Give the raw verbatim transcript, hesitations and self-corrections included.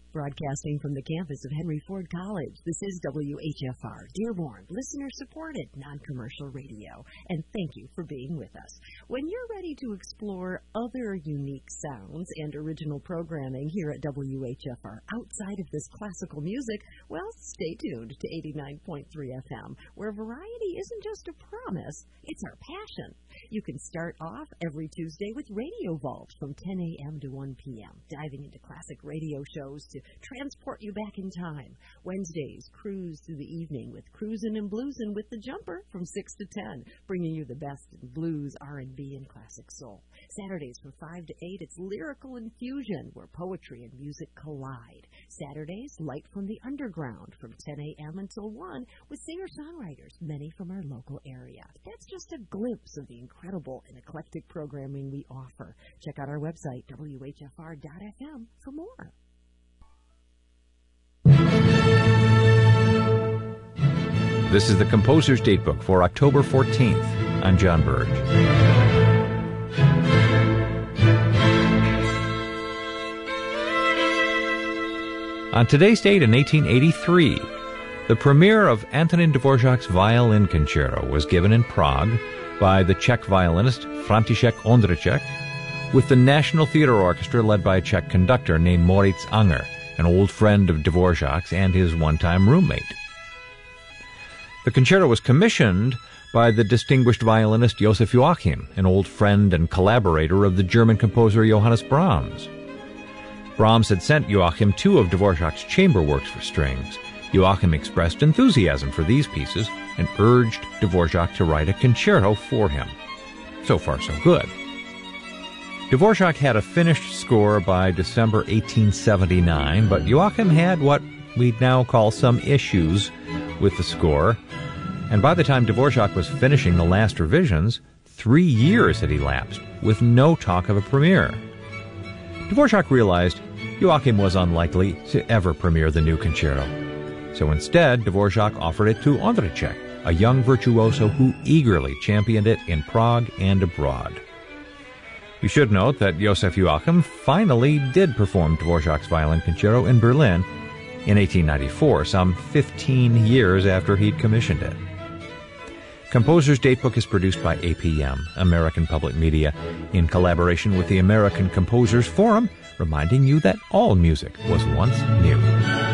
Broadcasting from the campus of Henry Ford College, this is W H F R, Dearborn, listener-supported, non-commercial radio. And thank you for being with us. When you're ready to explore other unique sounds and original programming here at W H F R outside of this classical music, well, stay tuned to eighty-nine point three F M, where variety isn't just a promise, it's our passion. You can start off every Tuesday with Radio Vault from ten a.m. to one p.m., diving into classic radio shows to transport you back in time. Wednesdays, cruise through the evening with Cruisin' and Bluesin' with The Jumper from six to ten, bringing you the best in blues, R and B, and classic soul. Saturdays from five to eight, it's Lyrical Infusion, where poetry and music collide. Saturdays, Light from the Underground from ten a.m. until one with singer-songwriters, many from our local area. That's just a glimpse of the incredible and eclectic programming we offer. Check out our website, W H F R dot F M, for more. This is the Composer's Datebook for October fourteenth. I'm John Burge. On today's date in eighteen eighty-three, the premiere of Antonin Dvorak's Violin Concerto was given in Prague by the Czech violinist František Ondřiček with the National Theatre Orchestra led by a Czech conductor named Moritz Unger, an old friend of Dvorak's and his one-time roommate. The concerto was commissioned by the distinguished violinist Josef Joachim, an old friend and collaborator of the German composer Johannes Brahms. Brahms had sent Joachim two of Dvorak's chamber works for strings. Joachim expressed enthusiasm for these pieces and urged Dvorak to write a concerto for him. So far, so good. Dvorak had a finished score by December eighteen seventy-nine, but Joachim had what we'd now call some issues with the score, and by the time Dvorak was finishing the last revisions, three years had elapsed, with no talk of a premiere. Dvorak realized Joachim was unlikely to ever premiere the new concerto. So instead, Dvorak offered it to Ondřiček, a young virtuoso who eagerly championed it in Prague and abroad. We should note that Josef Joachim finally did perform Dvorak's Violin Concerto in Berlin in eighteen ninety-four, some fifteen years after he'd commissioned it. Composer's Datebook is produced by A P M, American Public Media, in collaboration with the American Composers Forum, reminding you that all music was once new.